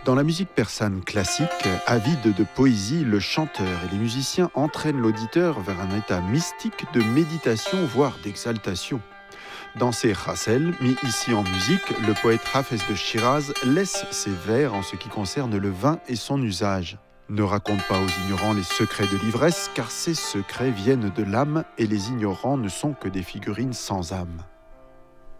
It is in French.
Dans la musique persane classique, avide de poésie, le chanteur et les musiciens entraînent l'auditeur vers un état mystique de méditation, voire d'exaltation. Dans ses Rassel, mis ici en musique, le poète Hafez de Shiraz laisse ses vers en ce qui concerne le vin et son usage. Ne raconte pas aux ignorants les secrets de l'ivresse, car ces secrets viennent de l'âme et les ignorants ne sont que des figurines sans âme.